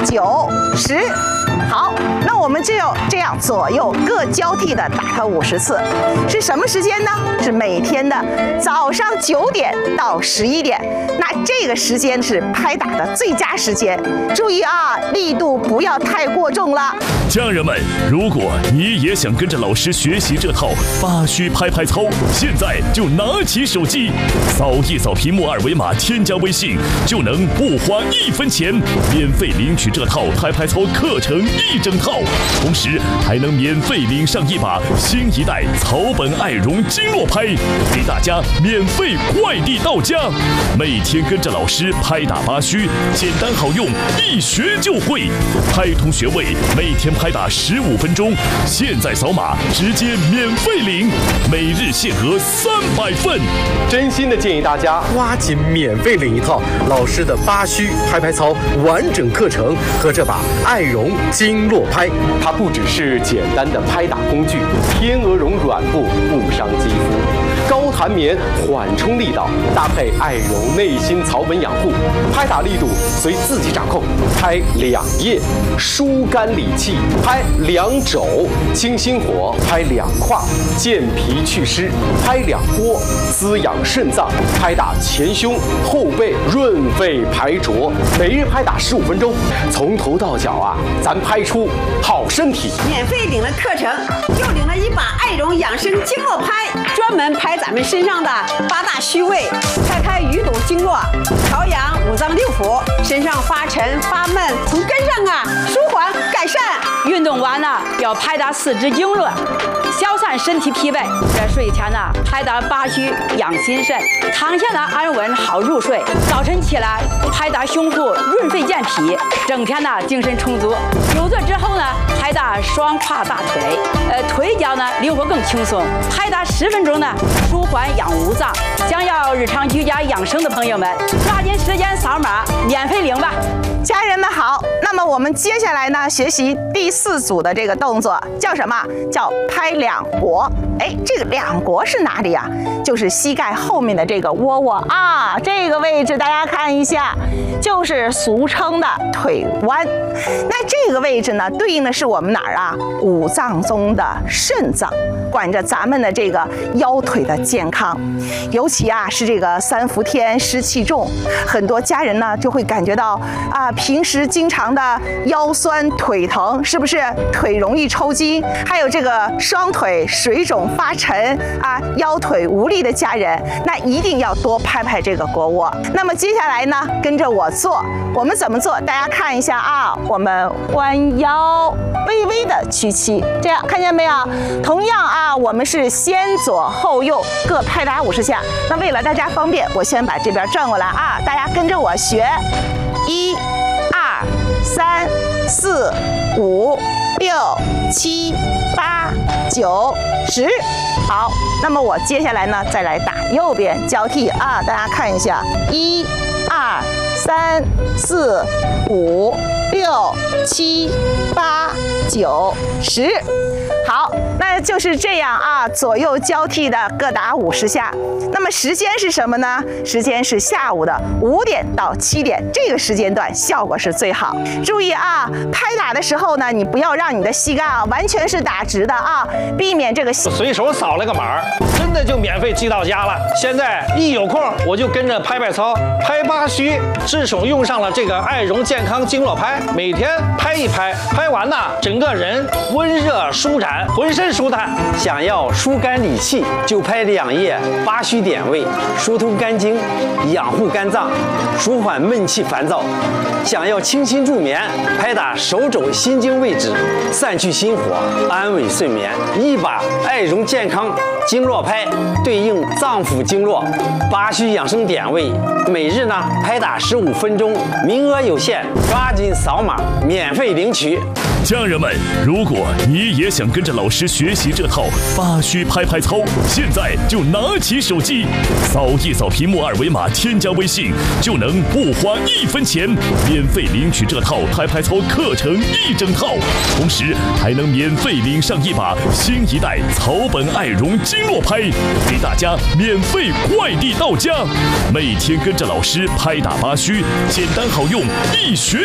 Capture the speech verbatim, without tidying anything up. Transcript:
九、十。好，那我们就这样左右各交替的打它五十次，是什么时间呢？是每天的早上九点到十一点。那这个时间是拍打的最佳时间。注意啊，力度不要太过重了。 家人们，如果你也想跟着老师学习这套八虚拍拍操，现在就拿起手机，扫一扫屏幕二维码，添加微信，就能不花一分钱免费领取这套拍拍操课程一整套，同时还能免费领上一把新一代草本爱绒经络拍，给大家免费快递到家。每天跟着老师拍打八虚，简单好用，一学就会。拍通学位，每天拍打十五分钟，现在扫码直接免费领，每日限额三百份。 真心的建议大家抓紧免费领一套老师的八虚拍拍操完整课程和这把爱绒经络拍。它不只是简单的拍打工具，天鹅绒软布不伤肌肤，高弹棉缓冲力道，搭配爱绒内心草本养护，拍打力度随自己掌控。拍两腋，疏肝理气；拍两肘，清心火；拍两胯，健脾祛湿；拍两波，滋养肾脏；拍打前胸、后背，润肺排浊。每日拍打十五分钟，从头到脚啊，咱拍出好身体。 免费领了课程，又领了一把爱绒养生经络拍，专门拍咱们身上的八大虚位，拍开淤堵经络，调养五脏六腑，身上发沉发闷，从根上啊舒缓改善。 运动完呢，要拍打四肢经络，消散身体疲惫。这睡前呢，拍打八虚养心肾，躺下呢安稳好入睡。早晨起来拍打胸部润肺健脾，整天呢精神充足。久坐之后呢，拍打双胯大腿，呃腿脚呢灵活更轻松。拍打十分钟呢，舒缓养五脏。想要日常居家养生的朋友们，抓紧时间扫码免费领吧。 家人们好，那么我们接下来呢，学习第四组的这个动作叫什么？叫拍两国。哎，这个两国是哪里呀？就是膝盖后面的这个窝窝啊，这个位置大家看一下，就是俗称的腿弯。那这个位置呢，对应的是我们哪儿啊？五脏中的肾脏，管着咱们的这个腰腿的健康。尤其啊，是这个三伏天湿气重，很多家人呢就会感觉到啊，平时经常的腰酸腿疼，是不是腿容易抽筋？还有这个双腿水肿发沉啊，腰腿无力的家人，那一定要多拍拍这个腘窝。那么接下来呢，跟着我做，我们怎么做？大家看一下啊，我们弯腰，微微的屈膝，这样看见没有？同样啊，我们是先左后右各拍打五十下。那为了大家方便，我先把这边转过来啊，大家跟着我学，一、二、三、四、五、六、七、八、九、十。好，那么我接下来呢，再来打右边交替啊，大家看一下，一、二、三、四、五、六、七、八、九、十。好，那就是这样啊，左右交替的各打五十下。那么时间是什么呢？时间是下午的五点到七点，这个时间段效果是最好。注意啊，拍打的时候呢，你不要让你的膝盖啊完全是打直的啊，避免这个随手扫了个码，真的就免费寄到家了。现在一有空我就跟着拍拍操，拍八虚，自从用上了这个爱绒健康经络拍，每天拍一拍，拍完呢，整个人温热舒展，浑身舒坦。 想要疏肝理气，就拍两腋八虚点位，疏通肝经，养护肝脏，舒缓闷气烦躁。想要清心助眠，拍打手肘心经位置，散去心火，安稳睡眠。一把爱绒健康经络拍对应脏腑经络八虚养生点位，每日呢拍打十五分钟，名额有限，抓紧扫码免费领取。 家人们，如果你也想跟着老师学习这套八虚拍拍操，现在就拿起手机，扫一扫屏幕二维码，添加微信，就能不花一分钱免费领取这套拍拍操课程一整套，同时还能免费领上一把新一代草本爱绒经络拍，给大家免费快递到家。每天跟着老师拍打八虚，简单好用，一学